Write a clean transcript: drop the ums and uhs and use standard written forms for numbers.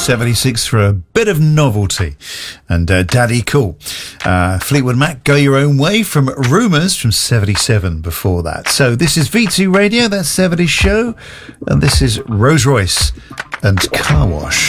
76 for a bit of novelty. And Daddy Cool. Fleetwood Mac, Go Your Own Way from Rumours from 77 before that. So this is V2 Radio, that's 70's show. And this is Rose Royce and Car Wash.